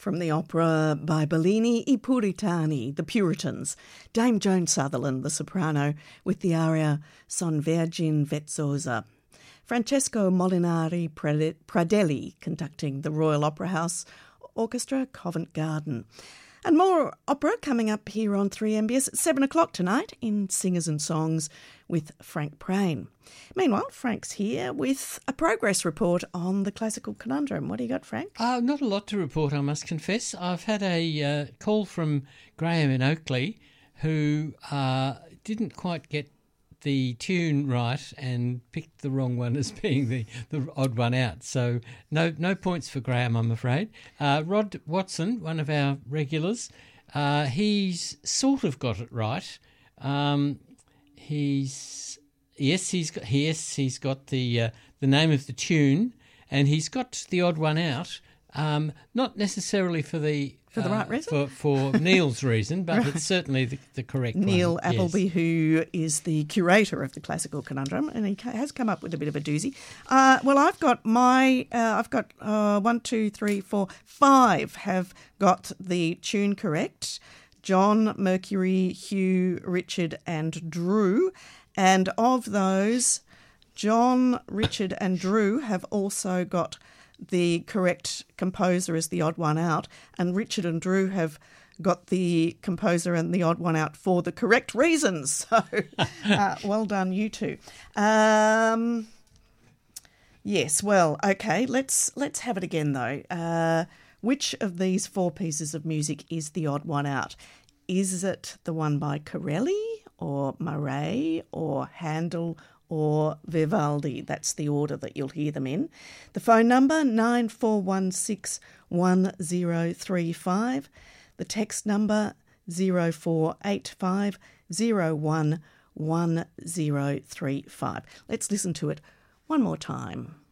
From the opera by Bellini, I Puritani, the Puritans, Dame Joan Sutherland, the soprano, with the aria Son Vergine Vezzosa. Francesco Molinari Pradelli conducting the Royal Opera House Orchestra, Covent Garden. And more opera coming up here on 3MBS at 7 o'clock tonight in Singers and Songs with Frank Prain. Meanwhile, Frank's here with a progress report on the classical conundrum. What do you got, Frank? Not a lot to report, I must confess. I've had a call from Graham in Oakley who didn't quite get the tune right and picked the wrong one as being the odd one out. So no points for Graham, I'm afraid. Rod Watson, one of our regulars, he's sort of got it right. He's got the name of the tune, and he's got the odd one out. Not necessarily for the right reason? For Neil's reason, but right. It's certainly the correct Neil one. Appleby, yes. Who is the curator of the classical conundrum, and he has come up with a bit of a doozy. Well, I've got 5 have got the tune correct. John, Mercury, Hugh, Richard and Drew. And of those, John, Richard and Drew have also got the correct composer as the odd one out, and Richard and Drew have got the composer and the odd one out for the correct reasons. So well done, you two. Yes, well, okay, let's have it again though. Which of these 4 pieces of music is the odd one out? Is it the one by Corelli or Murray or Handel or Vivaldi? That's the order that you'll hear them in. The phone number, 94161035. The text number, 0485011035. Let's listen to it one more time.